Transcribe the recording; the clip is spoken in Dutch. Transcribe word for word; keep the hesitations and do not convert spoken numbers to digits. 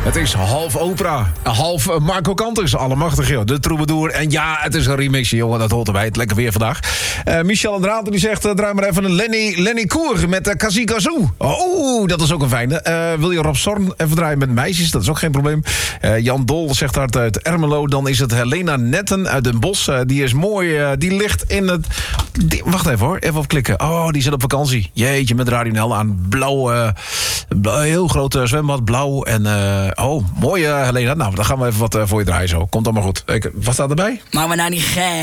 Het is half opera, half uh, Marco Kantus, allemachtig joh, de troubadour. En ja, het is een remixje, jongen, dat hoort erbij. Het lekker weer vandaag. Uh, Michel Andrade die zegt, uh, draai maar even een Lenny, Lenny Koer met uh, Kazi Kazoo. Oh, dat is ook een fijne. Uh, wil je Rob Zorn even draaien met meisjes? Dat is ook geen probleem. Uh, Jan Dol zegt hard uit Ermelo. Dan is het Helena Netten uit Den Bosch. Uh, die is mooi, uh, die ligt in het... Die, wacht even hoor, even op klikken. Oh, die zit op vakantie. Jeetje, met Radio Nel aan. Blauw, uh, blauw heel groot uh, zwembad, blauw. En uh, oh, mooi uh, Helena. Nou, dan gaan we even wat uh, voor je draaien zo. Komt allemaal goed. Ik, wat staat erbij? Maar we nou niet gek.